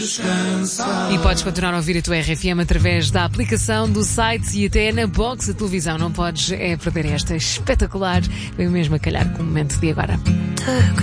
E podes continuar a ouvir a tua RFM através da aplicação, do site e até na box da televisão. Não podes perder esta espetacular, veio mesmo a calhar com o momento de agora.